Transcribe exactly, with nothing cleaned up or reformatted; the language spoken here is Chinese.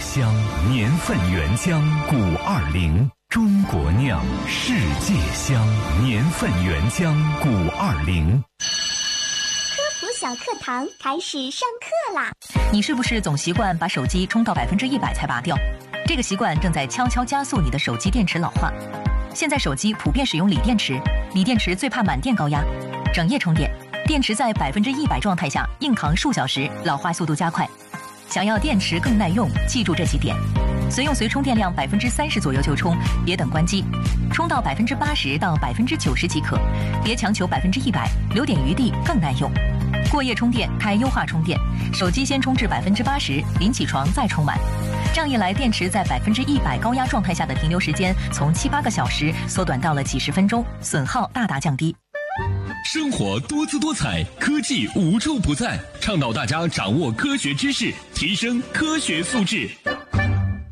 香，年份原浆古二零，中国酿，世界香，年份原浆古二零。 科普小课堂开始上课啦！ 你是不是总习惯把手机充到百分之一百才拔掉？这个习惯正在悄悄加速你的手机电池老化。现在手机普遍使用锂电池，锂电池最怕满电高压，整夜充电，电池在百分之一百状态下硬扛数小时，老化速度加快。想要电池更耐用，记住这几点：随用随充电量百分之三十左右就充，别等关机，充到百分之八十到百分之九十即可，别强求百分之一百，留点余地更耐用。过夜充电，开优化充电，手机先充至百分之八十，临起床再充满。这样一来，电池在百分之一百高压状态下的停留时间从七八个小时缩短到了几十分钟，损耗大大降低。 生活多姿多彩，科技无处不在，倡导大家掌握科学知识，提升科学素质。